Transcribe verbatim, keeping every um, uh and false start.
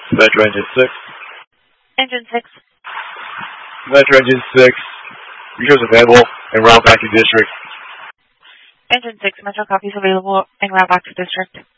Metro Engine six. Engine six. Metro Engine six. Returns available in route back to district. Engine six, Metro copies available en route back to district.